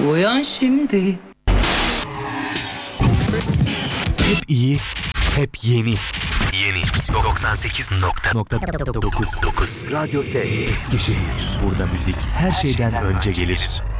Uyan şimdi. Hep iyi, hep yeni. Yeni 98.9 Radyo Ses Eskişehir. Burada müzik her şeyden önce gelir.